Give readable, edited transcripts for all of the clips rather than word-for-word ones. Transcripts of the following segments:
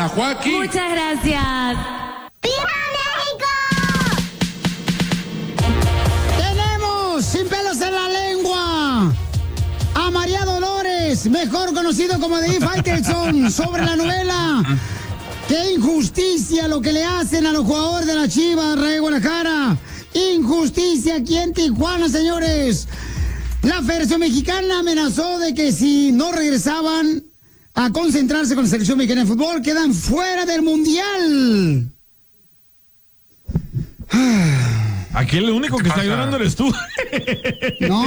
Joaquín. Muchas gracias. ¡Viva México! Tenemos sin pelos en la lengua a María Dolores, mejor conocido como David Faitelson, sobre la novela ¡Qué injusticia lo que le hacen a los jugadores de la Chivas, Rayo Guadalajara! Injusticia aquí en Tijuana, señores. La Federación Mexicana amenazó de que si no regresaban a concentrarse con la selección mexicana de fútbol, quedan fuera del Mundial. Aquí el único que está llorando eres tú. No.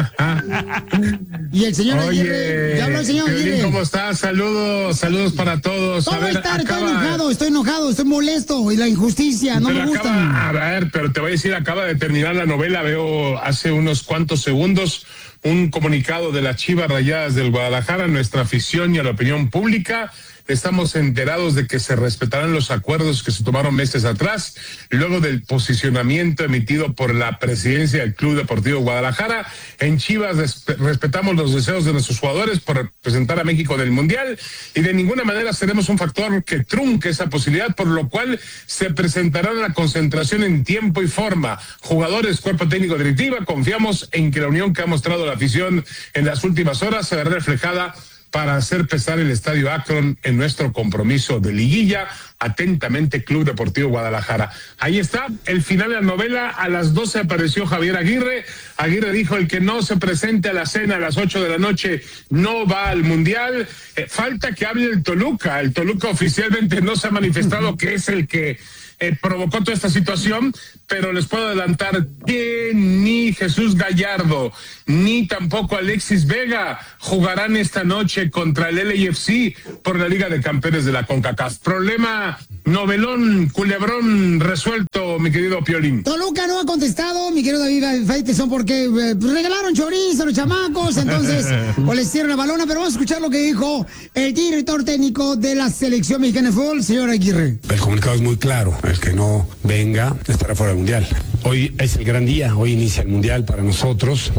Y el señor Aguirre. Ya habló el señor Aguirre. ¿Cómo estás? Saludos para todos. ¿Cómo estar? Estoy enojado, estoy molesto. Y la injusticia, no me gusta. A ver, pero te voy a decir, acaba de terminar la novela. Veo hace unos cuantos segundos un comunicado de las Chivas Rayadas del Guadalajara, a nuestra afición y a la opinión pública. Estamos enterados de que se respetarán los acuerdos que se tomaron meses atrás, luego del posicionamiento emitido por la presidencia del Club Deportivo Guadalajara. En Chivas respetamos los deseos de nuestros jugadores por representar a México en el Mundial y de ninguna manera seremos un factor que trunque esa posibilidad, por lo cual se presentará la concentración en tiempo y forma. Jugadores, cuerpo técnico, directiva, confiamos en que la unión que ha mostrado la afición en las últimas horas se verá reflejada para hacer pesar el Estadio Akron en nuestro compromiso de liguilla. Atentamente, Club Deportivo Guadalajara. Ahí está, el final de la novela. A las 12 apareció Javier Aguirre. Aguirre dijo: el que no se presente a la cena a las 8 de la noche no va al Mundial. Falta que hable el Toluca. El Toluca oficialmente no se ha manifestado que es el que provocó toda esta situación, pero les puedo adelantar que ni Jesús Gallardo, ni tampoco Alexis Vega jugarán esta noche contra el LAFC por la Liga de Campeones de la CONCACAF. Problema novelón, culebrón resuelto, mi querido Piolín. Toluca no ha contestado, mi querido David Faitelson, porque regalaron chorizo a los chamacos, entonces o les hicieron la balona, pero vamos a escuchar lo que dijo el director técnico de la selección mexicana de fútbol, señor Aguirre. El comunicado es muy claro: el que no venga estará fuera del Mundial. Hoy es el gran día, hoy inicia el Mundial para nosotros,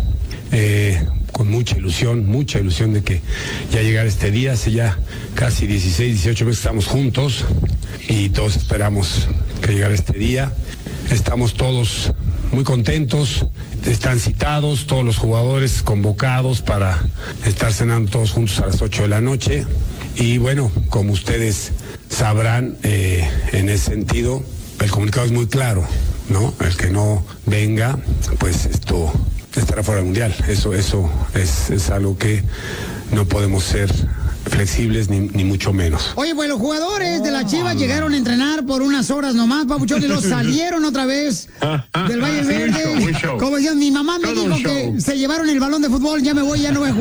con mucha ilusión de que ya llegara este día. Hace ya casi 16, 18 meses estamos juntos y todos esperamos que llegara este día. Estamos todos muy contentos, están citados todos los jugadores convocados para estar cenando todos juntos a las 8 de la noche. Y bueno, como ustedes sabrán, en ese sentido, el comunicado es muy claro, ¿no? El que no venga, pues esto estará fuera del Mundial. Eso es algo que no podemos ser flexibles ni mucho menos. Oye, pues los jugadores de la Chivas llegaron a entrenar por unas horas nomás, papuchón, y los salieron otra vez del Valle Verde. Como decían, mi mamá me dijo que se llevaron el balón de fútbol, ya me voy, ya no voy a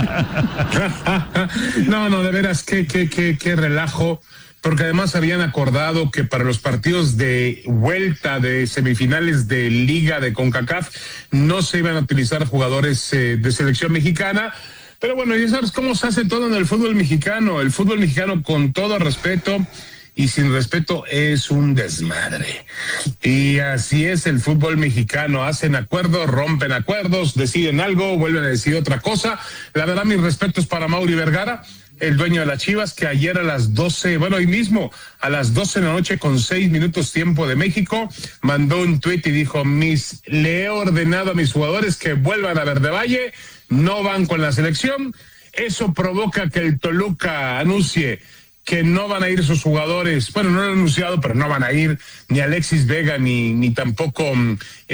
jugar. No, de veras, qué relajo. Porque además habían acordado que para los partidos de vuelta de semifinales de Liga de CONCACAF no se iban a utilizar jugadores de selección mexicana. Pero bueno, ya sabes cómo se hace todo en el fútbol mexicano. El fútbol mexicano, con todo respeto y sin respeto, es un desmadre. Y así es el fútbol mexicano. Hacen acuerdos, rompen acuerdos, deciden algo, vuelven a decidir otra cosa. La verdad, mis respetos para Mauri Vergara, el dueño de las Chivas, que ayer a las 12, hoy mismo, a las 12 de la noche con 6 minutos tiempo de México, mandó un tuit y dijo: le he ordenado a mis jugadores que vuelvan a Verde Valle, no van con la selección. Eso provoca que el Toluca anuncie que no van a ir sus jugadores. Bueno, no lo han anunciado, pero no van a ir ni Alexis Vega, ni tampoco ¿cómo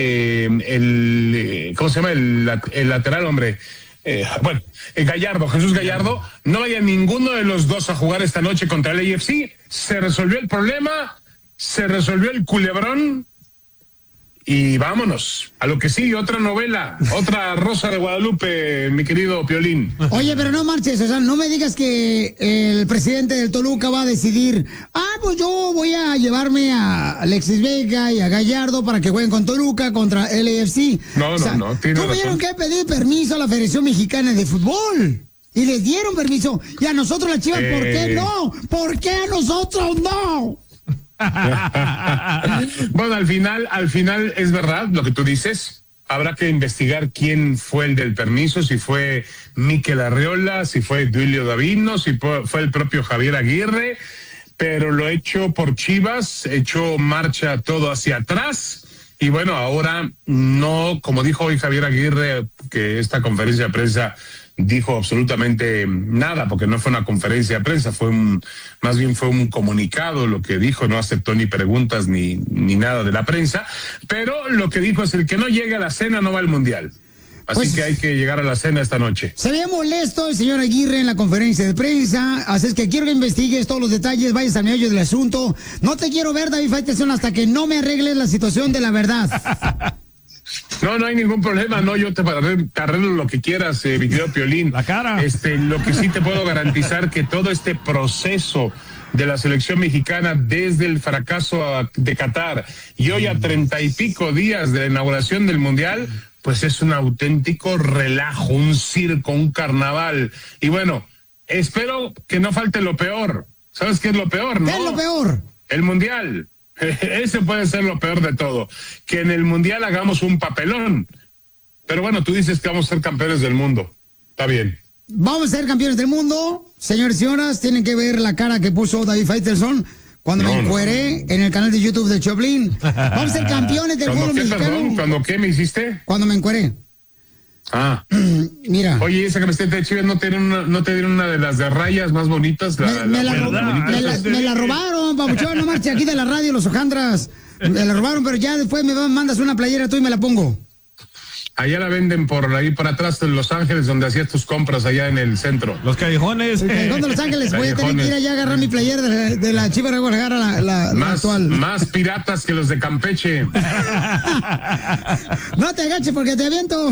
se llama? El lateral, hombre. Gallardo, Jesús Gallardo. No vaya ninguno de los dos a jugar esta noche contra el AFC. Se resolvió el problema, se resolvió el culebrón y vámonos a lo que sigue. Otra novela, otra Rosa de Guadalupe, mi querido Piolín. Oye, pero no marches, o sea, no me digas que el presidente del Toluca va a decidir: pues yo voy a llevarme a Alexis Vega y a Gallardo para que jueguen con Toluca contra el AFC. No. Tuvieron que pedir permiso a la Federación Mexicana de Fútbol y les dieron permiso. Y a nosotros, las Chivas, ¿por qué no? ¿Por qué a nosotros no? Bueno, al final es verdad lo que tú dices. Habrá que investigar quién fue el del permiso, si fue Mikel Arriola, si fue Duilio Davino, si fue el propio Javier Aguirre. pero lo hecho por Chivas, echó marcha todo hacia atrás. Y bueno, ahora no, como dijo hoy Javier Aguirre, que esta conferencia de prensa dijo absolutamente nada, porque no fue una conferencia de prensa, más bien fue un comunicado lo que dijo, no aceptó ni preguntas ni nada de la prensa, pero lo que dijo es: el que no llegue a la cena no va al Mundial. Así pues, que hay que llegar a la cena esta noche. Se ve molesto el señor Aguirre en la conferencia de prensa, así es que quiero que investigues todos los detalles, vayas al meollo del asunto. No te quiero ver, David Faitelson, hasta que no me arregles la situación de la verdad. No hay ningún problema, no, yo te arreglo lo que quieras, mi querido Piolín. La cara. Lo que sí te puedo garantizar que todo este proceso de la selección mexicana desde el fracaso de Qatar y hoy a 30 y pico días de la inauguración del Mundial, pues es un auténtico relajo, un circo, un carnaval. Y bueno, espero que no falte lo peor. ¿Sabes qué es lo peor, no? ¿Qué es lo peor? El Mundial. Ese puede ser lo peor de todo. Que en el Mundial hagamos un papelón. Pero bueno, tú dices que vamos a ser campeones del mundo. Está bien. Vamos a ser campeones del mundo. Señores y señoras, tienen que ver la cara que puso David Faitelson cuando me encueré en el canal de YouTube de Choplin. Vamos a ser campeones del fútbol mexicano. Perdón, ¿cuándo qué me hiciste? Cuando me encueré. Mira. Oye, esa camiseta de Chivas no te dieron una de las de rayas más bonitas. Me la robaron, papuchón, no marche aquí de la radio, los hojandras. Me la robaron, pero ya después me mandas una playera tú y me la pongo. Allá la venden por ahí por atrás de Los Ángeles, donde hacías tus compras allá en el centro. Los callejones. El callejón de Los Ángeles. Voy a tener que ir allá a agarrar mi playera de la Chivas de Guadalajara, la actual. Más piratas que los de Campeche. No te agaches porque te aviento.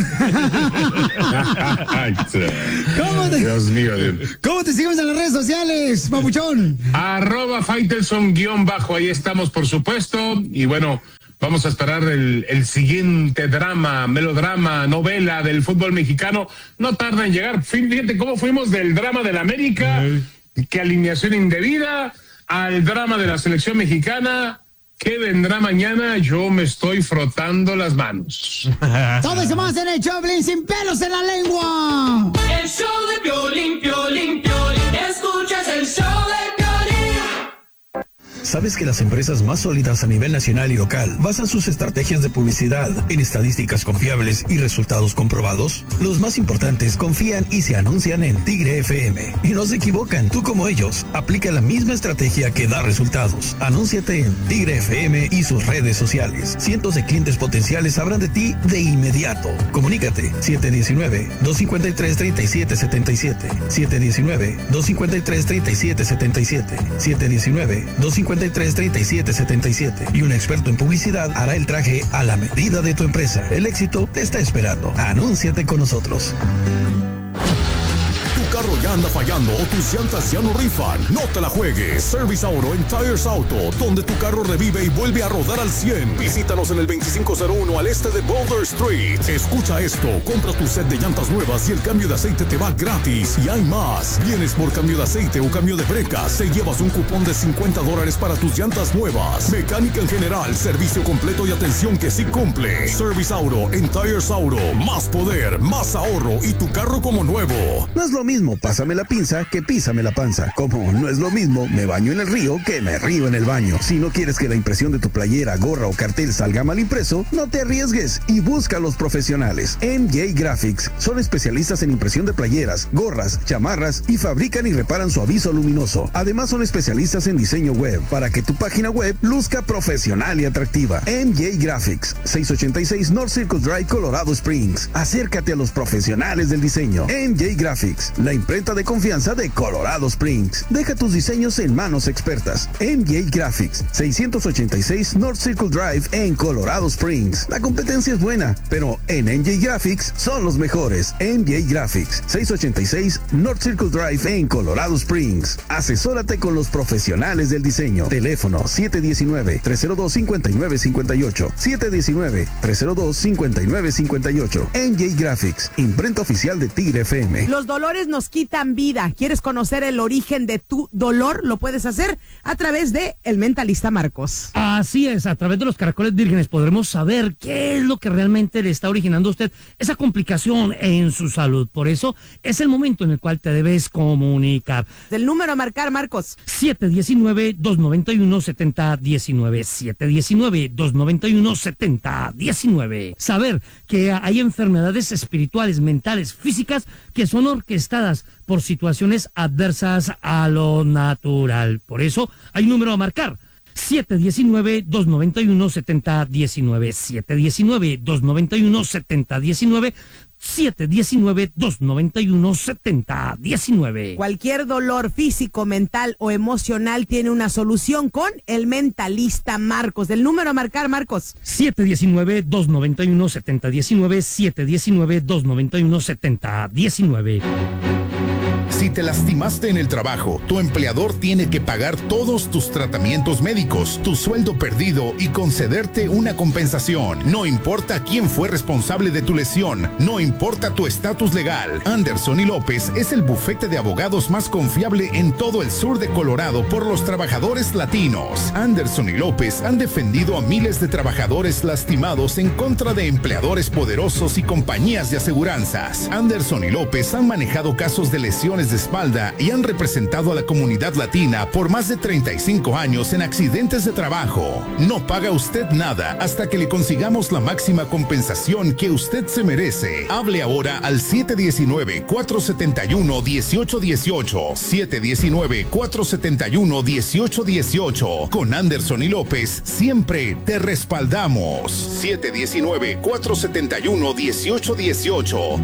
Dios mío. ¿Cómo te seguimos en las redes sociales, papuchón? @Faitelson_ ahí estamos, por supuesto. Y bueno, vamos a esperar el siguiente melodrama, novela del fútbol mexicano. No tarda en llegar. Fíjate cómo fuimos del drama del América, que alineación indebida, al drama de la selección mexicana. ¿Qué vendrá mañana? Yo me estoy frotando las manos. Todo eso más en el Choplin, sin pelos en la lengua. El show de Piolín, Piolín, Piolín. Escuchas el show de Piolín. ¿Sabes que las empresas más sólidas a nivel nacional y local basan sus estrategias de publicidad en estadísticas confiables y resultados comprobados? Los más importantes confían y se anuncian en Tigre FM. Y no se equivocan, tú como ellos. Aplica la misma estrategia que da resultados. Anúnciate en Tigre FM y sus redes sociales. Cientos de clientes potenciales sabrán de ti de inmediato. Comunícate 719-253-3777. 719-253-3777. 719-253-3777 y un experto en publicidad hará el traje a la medida de tu empresa. El éxito te está esperando. Anúnciate con nosotros. Tu carro ya anda fallando o tus llantas ya no rifan. No te la juegues. Service Auto en Tires Auto, donde tu carro revive y vuelve a rodar al 100. Visítanos en el 2501 al este de Boulder Street. Escucha esto. Compra tu set de llantas nuevas y el cambio de aceite te va gratis. Y hay más. Vienes por cambio de aceite o cambio de brecas, te llevas un cupón de $50 para tus llantas nuevas. Mecánica en general, servicio completo y atención que sí cumple. Service Auto en Tires Auto. Más poder, más ahorro y tu carro como nuevo. No es lo mismo pásame la pinza que písame la panza. Como no es lo mismo me baño en el río que me río en el baño. Si no quieres que la impresión de tu playera, gorra o cartel salga mal impreso, no te arriesgues y busca a los profesionales. MJ Graphics son especialistas en impresión de playeras, gorras, chamarras y fabrican y reparan su aviso luminoso. Además son especialistas en diseño web para que tu página web luzca profesional y atractiva. MJ Graphics, 686 North Circle Drive, Colorado Springs. Acércate a los profesionales del diseño. MJ Graphics, la imprenta de confianza de Colorado Springs. Deja tus diseños en manos expertas. MJ Graphics, 686 North Circle Drive en Colorado Springs. La competencia es buena, pero en MJ Graphics son los mejores. MJ Graphics, 686 North Circle Drive en Colorado Springs. Asesórate con los profesionales del diseño. Teléfono 719-302-5958. 719-302-5958. MJ Graphics, imprenta oficial de Tigre FM. Los dolores nos quitan quitan vida. ¿Quieres conocer el origen de tu dolor? Lo puedes hacer a través de El Mentalista Marcos. Así es, a través de los caracoles vírgenes podremos saber qué es lo que realmente le está originando a usted esa complicación en su salud. Por eso es el momento en el cual te debes comunicar. El número a marcar, Marcos. 719-291-7019. 719-291-7019. Saber que hay enfermedades espirituales, mentales, físicas que son orquestadas por situaciones adversas a lo natural. Por eso hay un número a marcar. 719-291-7019. 719-291-7019. 719-291-7019. Cualquier dolor físico, mental o emocional tiene una solución con El Mentalista Marcos. El número a marcar, Marcos. 719-291-7019. 719-291-7019. Si te lastimaste en el trabajo, tu empleador tiene que pagar todos tus tratamientos médicos, tu sueldo perdido y concederte una compensación. No importa quién fue responsable de tu lesión, no importa tu estatus legal. Anderson y López es el bufete de abogados más confiable en todo el sur de Colorado por los trabajadores latinos. Anderson y López han defendido a miles de trabajadores lastimados en contra de empleadores poderosos y compañías de aseguranzas. Anderson y López han manejado casos de lesiones de espalda y han representado a la comunidad latina por más de 35 años en accidentes de trabajo. No paga usted nada hasta que le consigamos la máxima compensación que usted se merece. Hable ahora al 719-471-1818. 719-471-1818. Con Anderson y López siempre te respaldamos. 719-471-1818.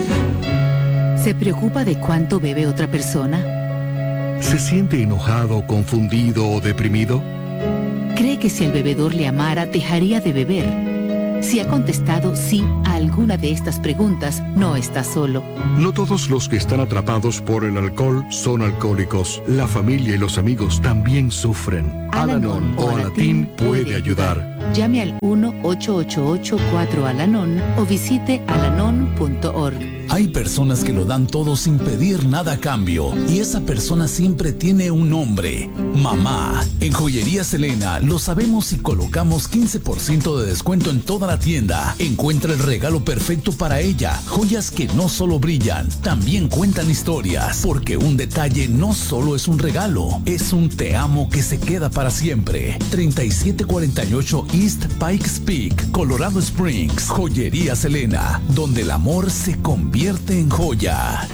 ¿Se preocupa de cuánto bebe otra persona? ¿Se siente enojado, confundido o deprimido? ¿Cree que si el bebedor le amara, dejaría de beber? Si ha contestado sí a alguna de estas preguntas, no está solo. No todos los que están atrapados por el alcohol son alcohólicos. La familia y los amigos también sufren. Al-Anon o Alatín puede ayudar. Llame al 1-888-4-ALANON o visite alanon.org. Hay personas que lo dan todo sin pedir nada a cambio y esa persona siempre tiene un nombre: mamá. En Joyería Selena lo sabemos y colocamos 15% de descuento en toda la tienda. Encuentra el regalo perfecto para ella. Joyas que no solo brillan, también cuentan historias, porque un detalle no solo es un regalo, es un te amo que se queda para siempre. 3748 East Pikes Peak, Colorado Springs. Joyería Selena, donde el amor se convierte en joya.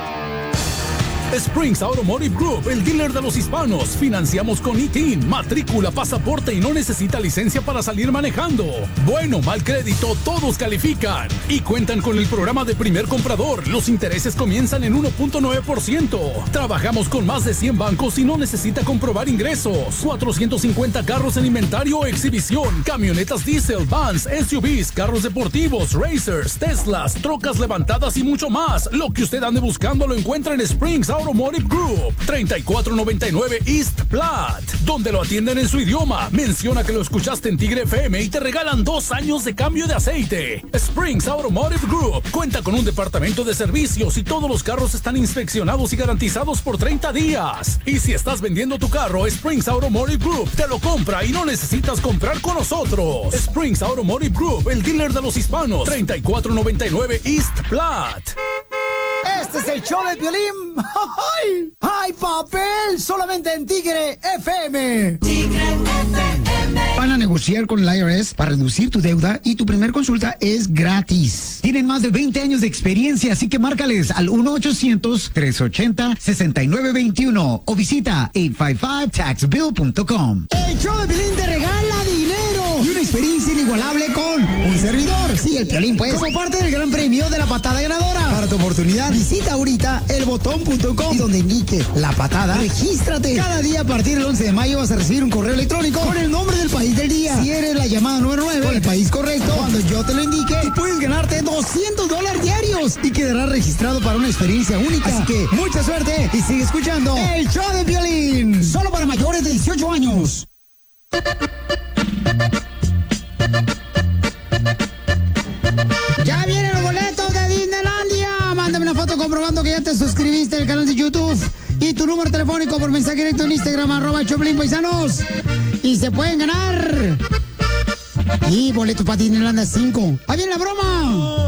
Springs Automotive Group, el dealer de los hispanos. Financiamos con ITIN, matrícula, pasaporte y no necesita licencia para salir manejando. Bueno, mal crédito, todos califican. Y cuentan con el programa de primer comprador. Los intereses comienzan en 1.9%. Trabajamos con más de 100 bancos y no necesita comprobar ingresos. 450 carros en inventario o exhibición. Camionetas diésel, vans, SUVs, carros deportivos, racers, Teslas, trocas levantadas y mucho más. Lo que usted ande buscando lo encuentra en Springs Automotive Group, 3499 East Platte, donde lo atienden en su idioma. Menciona que lo escuchaste en Tigre FM y te regalan 2 años de cambio de aceite. Springs Automotive Group cuenta con un departamento de servicios y todos los carros están inspeccionados y garantizados por 30 días. Y si estás vendiendo tu carro, Springs Automotive Group te lo compra y no necesitas comprar con nosotros. Springs Automotive Group, el dealer de los hispanos, 3499 East Platte. Este es el show de Piolín. ¡Ay! ¡Ay, papel! Solamente en Tigre FM. Tigre FM. Van a negociar con el IRS para reducir tu deuda y tu primer consulta es gratis. Tienen más de 20 años de experiencia, así que márcales al 1-800-380-6921 o visita 855taxbill.com. El show de Piolín te regala dinero y una experiencia inigualable con un servidor. Sí, el Piolín, pues. Como parte del gran premio de la patada ganadora. Para tu oportunidad, visita ahorita elbotón.com y donde indique la patada, regístrate. Cada día a partir del 11 de mayo vas a recibir un correo electrónico con el nombre del país del día. Si eres la llamada número 9 con el país correcto, cuando yo te lo indique, tú puedes ganarte $200 diarios y quedarás registrado para una experiencia única. Así que mucha suerte y sigue escuchando el show de Piolín. Solo para mayores de 18 años. Ya vienen los boletos de Disneylandia. Mándame una foto comprobando que ya te suscribiste al canal de YouTube. Y tu número telefónico por mensaje directo en Instagram, @Choplin Paisanos. Y se pueden ganar. Y boleto para Disneyland 5. ¡Ahí viene la broma!